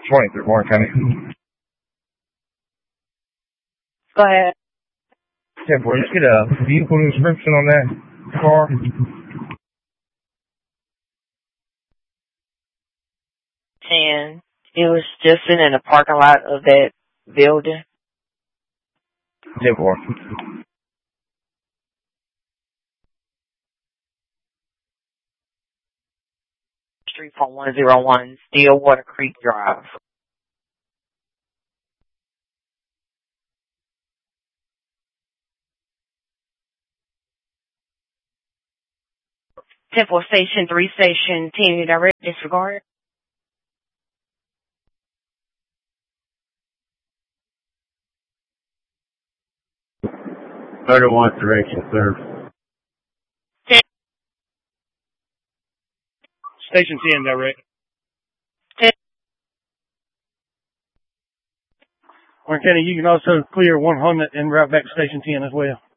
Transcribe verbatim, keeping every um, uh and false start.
twenty-three, Warren County. Go ahead. ten four, just get a vehicle description on that car. ten. It was just in the parking lot of that building. ten four. Street for one oh one, Stillwater Creek Drive. ten four Station three, Station ten, direct disregard. thirty-one direction, sir. ten. Station ten, direct. ten. Warren County, you can also clear one hundred and route back to Station ten as well.